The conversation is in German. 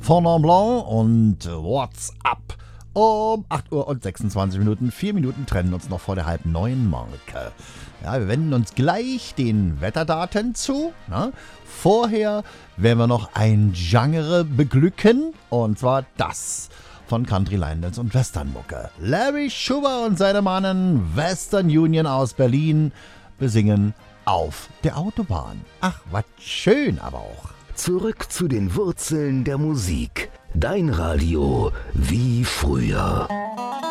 Fondant Blanc und What's Up. Um 8 Uhr und 26 Minuten, 4 Minuten trennen uns noch vor der halb neuen Marke. Ja, wir wenden uns gleich den Wetterdaten zu. Ne? Vorher werden wir noch ein Genre beglücken, und zwar das von Country Line Dance und Westernmucke. Larry Schuber und seine Mannen Western Union aus Berlin besingen Auf der Autobahn. Ach, was schön aber auch. Zurück zu den Wurzeln der Musik. Dein Radio wie früher.